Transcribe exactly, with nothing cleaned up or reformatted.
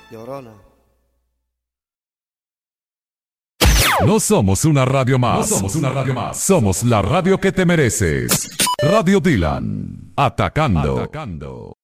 Llorona. No somos una radio más. No somos una radio más. Somos la radio que te mereces. Radio Dylan. Atacando. Atacando.